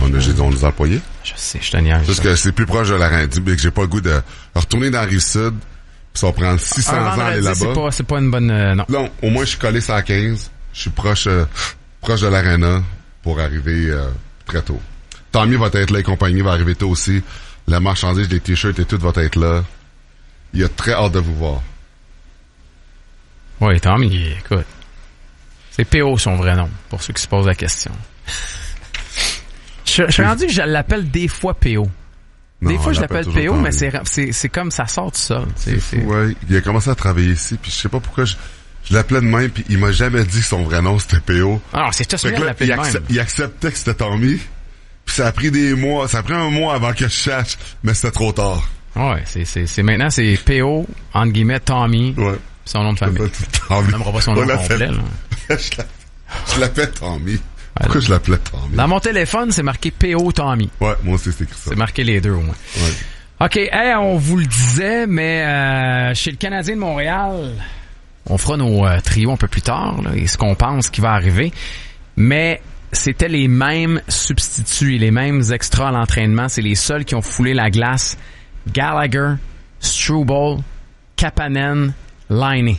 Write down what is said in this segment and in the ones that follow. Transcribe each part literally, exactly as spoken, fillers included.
On a, j'ai dit, on nous a employés. Je sais, je te niaise. Parce que c'est plus proche de la reine. Mais que j'ai pas le goût de retourner dans la Rive-Sud. Puis ça va prendre six cents ans à aller là-bas. C'est pas, c'est pas une bonne, euh, non. Non, au moins, je suis collé sur la quinze. Je suis proche, euh, proche de l'Arena pour arriver, euh, très tôt. Tommy va être là, les compagnies va arriver tôt aussi. La marchandise, les t-shirts et tout va être là. Il a très hâte de vous voir. Oui, Tommy, écoute. C'est P O son vrai nom, pour ceux qui se posent la question. je, je suis rendu que je l'appelle des fois P O. Des non, fois, je l'appelle P O, mais c'est, c'est, c'est comme ça sort de ça. C'est, c'est fou, ouais. Il a commencé à travailler ici, puis je sais pas pourquoi je, je l'appelais de même, puis il m'a jamais dit que son vrai nom, c'était P O. Ah non, c'est tout ça, de l'appeler de même. Accep- il acceptait que c'était Tommy, puis ça a pris des mois, ça a pris un mois avant que je cherche, mais c'était trop tard. Ouais, c'est, c'est, c'est maintenant, c'est P O, entre guillemets, Tommy, ouais. son nom de famille. On n'aimera pas son nom complet, là. Je l'appelais Tommy. Pourquoi je l'appelais Tommy? Dans mon téléphone, c'est marqué P O Tommy. Ouais, moi aussi, c'est écrit ça. C'est marqué les deux, au moins. Ouais. OK, hey, on vous le disait, mais euh, chez le Canadien de Montréal, on fera nos euh, trios un peu plus tard, là, et ce qu'on pense qui va arriver. Mais c'était les mêmes substituts, les mêmes extras à l'entraînement. C'est les seuls qui ont foulé la glace. Gallagher, Struble, Kapanen, Laine.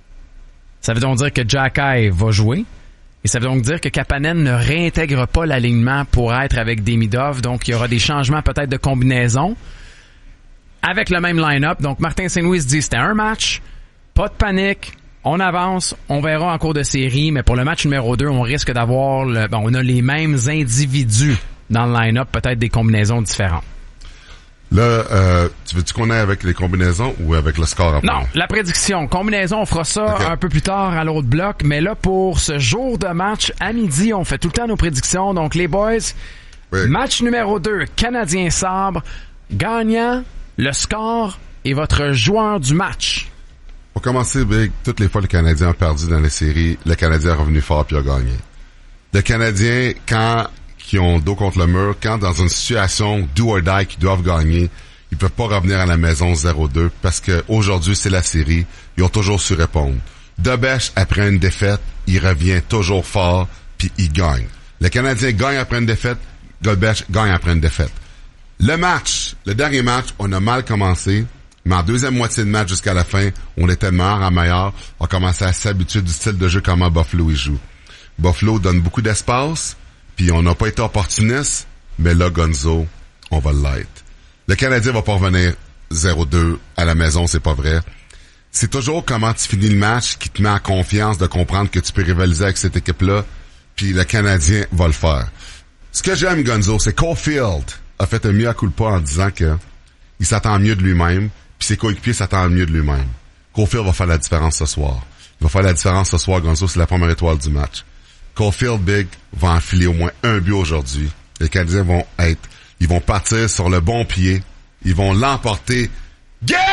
Ça veut donc dire que Jacky va jouer. Et ça veut donc dire que Kapanen ne réintègre pas l'alignement pour être avec Demidov. Donc, il y aura des changements peut-être de combinaison avec le même line-up. Donc, Martin Saint-Louis se dit c'était un match, pas de panique, on avance, on verra en cours de série. Mais pour le match numéro deux, on risque d'avoir... Le, bon, on a les mêmes individus dans le line-up, peut-être des combinaisons différentes. Là, euh, tu veux-tu qu'on aille avec les combinaisons ou avec le score après? Non, la prédiction. Combinaison, on fera ça okay. un peu plus tard à l'autre bloc. Mais là, pour ce jour de match, à midi, on fait tout le temps nos prédictions. Donc, les boys, oui. Match numéro deux, Canadien-Sabre. Gagnant, le score et votre joueur du match. Pour commencer, Big, toutes les fois le Canadien a perdu dans les séries, le Canadien est revenu fort puis a gagné. Le Canadien, quand... qui ont dos contre le mur, quand dans une situation do or die qu'ils doivent gagner, ils peuvent pas revenir à la maison zéro deux parce que aujourd'hui c'est la série, ils ont toujours su répondre. Debèche, après une défaite, il revient toujours fort puis il gagne. Le Canadien gagne après une défaite, Debèche gagne après une défaite. Le match, le dernier match, on a mal commencé, mais en deuxième moitié de match jusqu'à la fin, on était meilleur en meilleur, on commençait à s'habituer du style de jeu comment Buffalo il joue. Buffalo donne beaucoup d'espace. Puis on n'a pas été opportuniste, mais là, Gonzo, on va l'être. Le Canadien va pas revenir zéro deux à la maison, c'est pas vrai. C'est toujours comment tu finis le match qui te met en confiance de comprendre que tu peux rivaliser avec cette équipe-là, puis le Canadien va le faire. Ce que j'aime, Gonzo, c'est Caulfield a fait un mea culpa en disant que il s'attend mieux de lui-même, puis ses coéquipiers s'attendent mieux de lui-même. Caulfield va faire la différence ce soir. Il va faire la différence ce soir, Gonzo, c'est la première étoile du match. Caulfield, Big, va enfiler au moins un but aujourd'hui. Les Canadiens vont être, ils vont partir sur le bon pied. Ils vont l'emporter. Guarantee!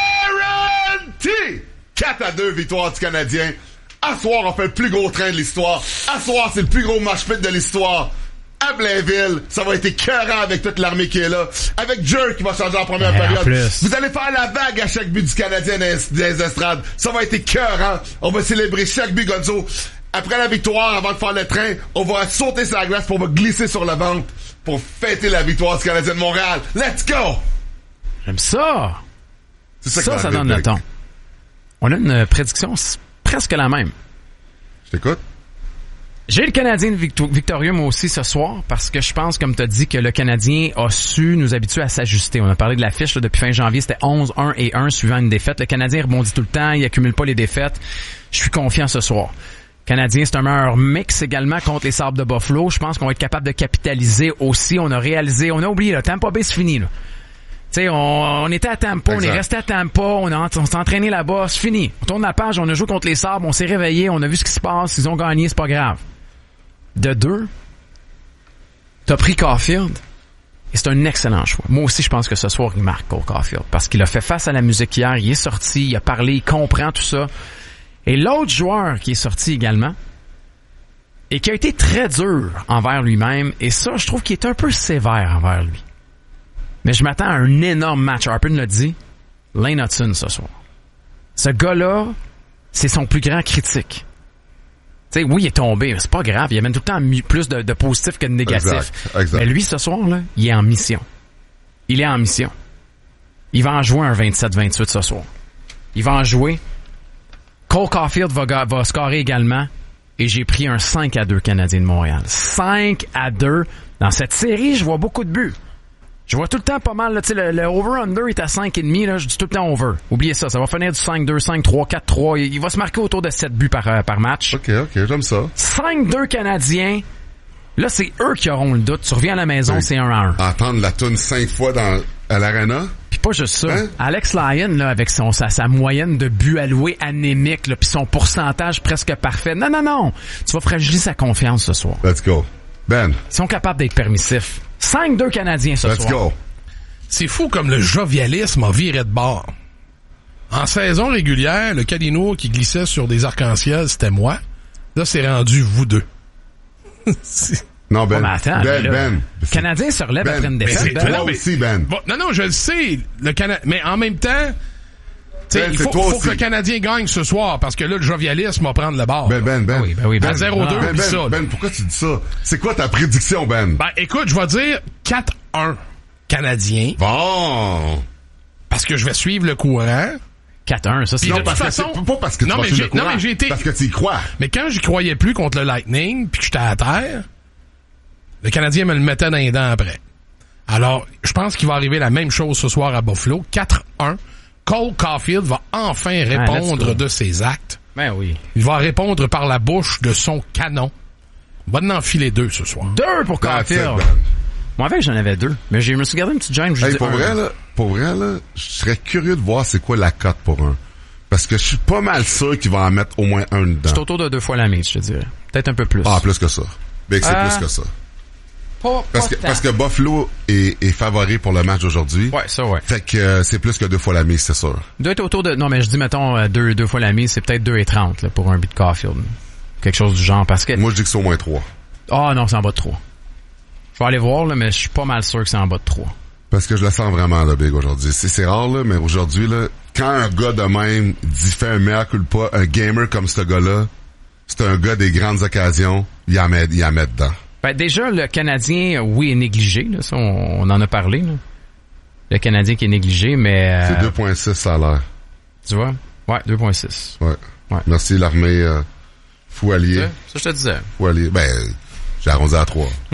quatre à deux, victoire du Canadien. À soir, on fait le plus gros train de l'histoire. À soir, c'est le plus gros match pit de l'histoire. À Blainville, ça va être écœurant avec toute l'armée qui est là. Avec Jerk qui va changer en première ouais, période. En vous allez faire la vague à chaque but du Canadien dans les estrades. Ça va être écœurant. On va célébrer chaque but, Gonzo. Après la victoire, avant de faire le train, on va sauter sur la glace pour on va glisser sur le ventre pour fêter la victoire du Canadien de Montréal. Let's go! J'aime ça! C'est ça, ça, ça donne le ton. On a une prédiction presque la même. Je t'écoute. J'ai le Canadien victo- victorieux moi aussi ce soir parce que je pense, comme tu as dit, que le Canadien a su nous habituer à s'ajuster. On a parlé de la fiche là, depuis fin janvier, c'était onze, un et un suivant une défaite. Le Canadien rebondit tout le temps, il accumule pas les défaites. Je suis confiant ce soir. Canadien, c'est un meilleur mix également contre les Sabres de Buffalo. Je pense qu'on va être capable de capitaliser aussi. On a réalisé, on a oublié, là, Tampa Bay, c'est fini, là. Tu sais, on, on était à Tampa, exact. On est resté à Tampa, on, a, on s'est entraîné là-bas, c'est fini. On tourne la page, on a joué contre les Sabres, on s'est réveillé, on a vu ce qui se passe, ils ont gagné, c'est pas grave. De deux, t'as pris Caulfield, et c'est un excellent choix. Moi aussi, je pense que ce soir, il marque Cole Caulfield, parce qu'il a fait face à la musique hier, il est sorti, il a parlé, il comprend tout ça. Et l'autre joueur qui est sorti également, et qui a été très dur envers lui-même, et ça, je trouve qu'il est un peu sévère envers lui. Mais je m'attends à un énorme match. Harper l'a dit, Lane Hudson ce soir. Ce gars-là, c'est son plus grand critique. sais, oui, il est tombé, mais c'est pas grave. Il amène tout le temps mi- plus de, de positif que de négatif. Exact, exact. Mais lui, ce soir, là, il est en mission. Il est en mission. Il va en jouer un vingt-sept vingt-huit ce soir. Il va en jouer. Cole Caulfield va, ga- va scorer également. Et j'ai pris un cinq à deux Canadien de Montréal. cinq à deux. Dans cette série, je vois beaucoup de buts. Je vois tout le temps pas mal, là, tu sais, le, le over-under est à cinq virgule cinq, là, je dis tout le temps over. Oubliez ça, ça va finir du cinq deux, cinq trois, quatre trois. Il, il va se marquer autour de sept buts par, euh, par match. OK, OK, j'aime ça. cinq deux Canadiens. Là, c'est eux qui auront le doute. Tu reviens à la maison, Oui. c'est un à un. Entendre la toune cinq fois dans, à l'arena. Puis pas juste ça. Hein? Alex Lyon, là, avec son, sa, sa moyenne de buts alloués anémique, là, puis son pourcentage presque parfait. Non, non, non. Tu vas fragiliser sa confiance ce soir. Let's go. Ben, Ils sont capables d'être permissifs. cinq deux Canadiens ce let's soir. go. C'est fou comme le jovialisme a viré de bord. En saison régulière, le Calino qui glissait sur des arcs-en-ciel, c'était moi. Là, c'est rendu vous deux. C'est- Non, Ben. Oh, mais attends, ben, mais là, Ben. le Canadien se relève Ben, après une mais défaite. c'est Ben. toi non, mais- aussi, Ben. Bon, non, non, je le sais. Le Cana... Mais en même temps, tu sais, Ben, il c'est faut, toi faut aussi. que le Canadien gagne ce soir parce que là, le jovialisme va prendre le bord. Ben, Ben, Ben. Ah oui, ben oui, ben. À zéro deux, Ah. Ben, puis ça. Ben, là. Ben, pourquoi tu dis ça? C'est quoi ta prédiction, Ben? Ben, écoute, je vais dire quatre un Canadien Bon. parce que je vais suivre le courant. quatre un, ça c'est... Puis Non, de parce toute que façon- c'est pas parce que tu Non, vas mais suivre j'ai- le courant, non, mais j'ai été- parce que tu y crois. Mais quand j'y croyais plus contre le Lightning, puis que j'étais à terre, le Canadien me le mettait dans les dents après. Alors, je pense qu'il va arriver la même chose ce soir à Buffalo. quatre un. Cole Caulfield va enfin let's répondre go. de ses actes. Ben oui. Il va répondre par la bouche de son canon. Il va en enfiler deux ce soir. Deux pour That's it, Caulfield. Ben. Moi, avec, j'en avais deux. Mais je me suis gardé une petite gêne. je Hey, dis pour un. vrai, là, pour vrai, là, je serais curieux de voir c'est quoi la cote pour un. Parce que je suis pas mal sûr qu'il va en mettre au moins un C'est dedans. autour de deux fois la mise, je te dirais. Peut-être un peu plus. Ah, plus que ça. Big, c'est Ah. plus que ça. Pas, Parce que, pas tant. parce que Buffalo est, est favori pour le match d'aujourd'hui. Ouais, ça, ouais. Fait que euh, c'est plus que deux fois la mise, c'est sûr. Doit être autour de... Non, mais je dis, mettons, euh, deux, deux fois la mise, c'est peut-être deux et trente, là, pour un but de Caulfield. Quelque chose du genre, parce que... Moi, je dis que c'est au moins trois. Ah, non, c'est en bas de trois. Je vais aller voir, là, mais je suis pas mal sûr que c'est en bas de trois. Parce que je le sens vraiment, là, Big, aujourd'hui. C'est, c'est rare, là, mais aujourd'hui, là, quand un gars de même dit fait un miracle ou pas, un gamer comme ce gars-là, c'est un gars des grandes occasions, il en met, il en met dedans. Ben, déjà, le Canadien, oui, est négligé, là, ça, on, on en a parlé, là. Le Canadien qui est négligé, mais... euh, C'est deux virgule six, ça a l'air. Tu vois? Ouais, deux virgule six. Ouais. Ouais. Merci, l'armée, euh, fou allié. Ça, ça, je te disais. Fou allié. Ben, j'ai arrondi à trois.